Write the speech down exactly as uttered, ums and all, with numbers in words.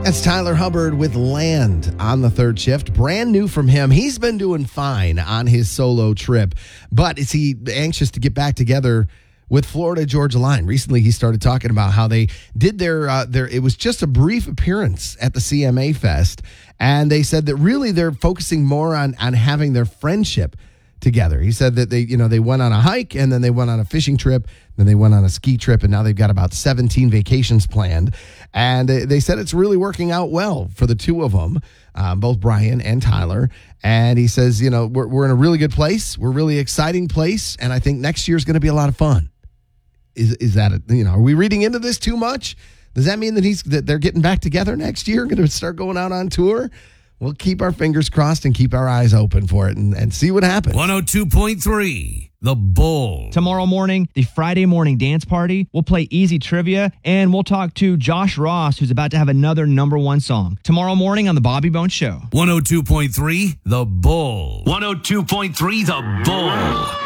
That's Tyler Hubbard with Land on the third shift. Brand new from him. He's been doing fine on his solo trip, but is he anxious to get back together with Florida Georgia Line? Recently, he started talking about how they did their, uh, their, it was just a brief appearance at the C M A Fest, and they said that really they're focusing more on, on having their friendship together. He said that they, you know, they went on a hike and then they went on a fishing trip, then they went on a ski trip, and now they've got about seventeen vacations planned. And they said it's really working out well for the two of them, um, both Brian and Tyler. And he says, you know, we're, we're in a really good place. We're a really exciting place. And I think next year is going to be a lot of fun. Is is that, a, you know, are we reading into this too much? Does that mean that he's that they're getting back together next year, going to start going out on tour? We'll keep our fingers crossed and keep our eyes open for it and, and see what happens. one oh two point three, The Bull. Tomorrow morning, the Friday morning dance party. We'll play easy trivia, and we'll talk to Josh Ross, who's about to have another number one song. Tomorrow morning on The Bobby Bones Show. one oh two point three, The Bull. one oh two point three, The Bull.